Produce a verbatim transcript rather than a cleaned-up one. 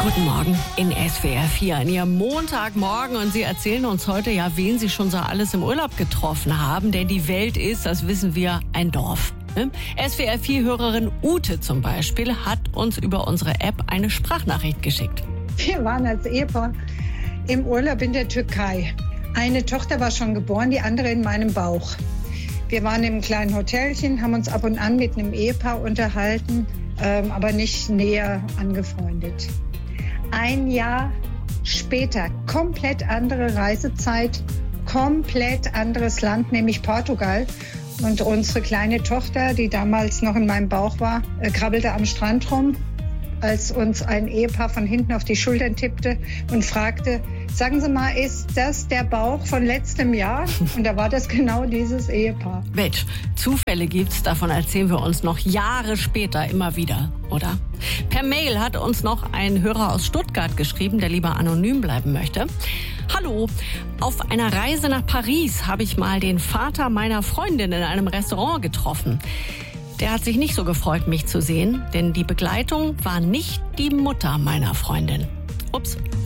Guten Morgen in S W R vier, in Ihrem Montagmorgen. Und Sie erzählen uns heute ja, wen Sie schon so alles im Urlaub getroffen haben. Denn die Welt ist, das wissen wir, ein Dorf. S W R vier-Hörerin Ute zum Beispiel hat uns über unsere App eine Sprachnachricht geschickt. Wir waren als Ehepaar im Urlaub in der Türkei. Eine Tochter war schon geboren, die andere in meinem Bauch. Wir waren im kleinen Hotelchen, haben uns ab und an mit einem Ehepaar unterhalten, ähm, aber nicht näher angefreundet. Ein Jahr später, komplett andere Reisezeit, komplett anderes Land, nämlich Portugal. Und unsere kleine Tochter, die damals noch in meinem Bauch war, äh, krabbelte am Strand rum, als uns ein Ehepaar von hinten auf die Schultern tippte und fragte, sagen Sie mal, ist das der Bauch von letztem Jahr? Und da war das genau dieses Ehepaar. Mensch, Zufälle gibt's, davon erzählen wir uns noch Jahre später immer wieder, oder? Per Mail hat uns noch ein Hörer aus Stuttgart geschrieben, der lieber anonym bleiben möchte. Hallo, auf einer Reise nach Paris habe ich mal den Vater meiner Freundin in einem Restaurant getroffen. Der hat sich nicht so gefreut, mich zu sehen, denn die Begleitung war nicht die Mutter meiner Freundin. Ups.